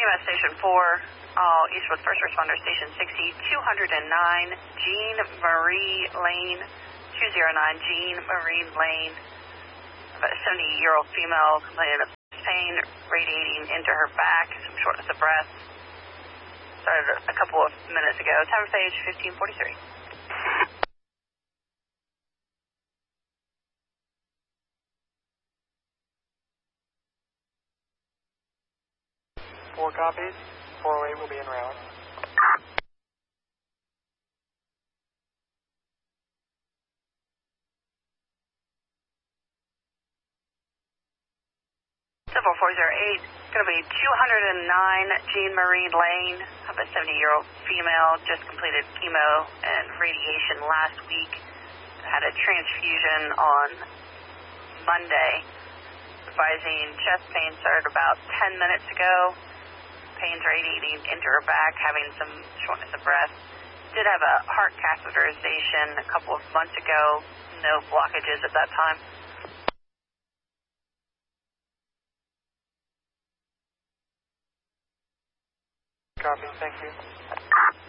EMS Station 4, all Eastwood First Responder Station 60, 209 Jean Marie Lane, 209 Jean Marie Lane. A 70-year-old female complaining of pain radiating into her back, some shortness of breath. Started a couple of minutes ago. Time of page 1543. 4 copies. 408 will be en route. Civil 408, going to be 209 Jean Marie Lane, of a 70-year-old female, just completed chemo and radiation last week. Had a transfusion on Monday. Advising chest pain started about 10 minutes ago. Pains radiating into her back, having some shortness of breath. Did have a heart catheterization a couple of months ago. No blockages at that time. Copy, thank you.